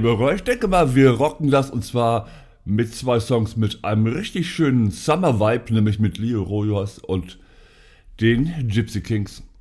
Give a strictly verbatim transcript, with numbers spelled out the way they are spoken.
Hörer. Ich denke mal, wir rocken das und zwar mit zwei Songs mit einem richtig schönen Summer Vibe, nämlich mit Leo Rojas und den Gypsy Kings.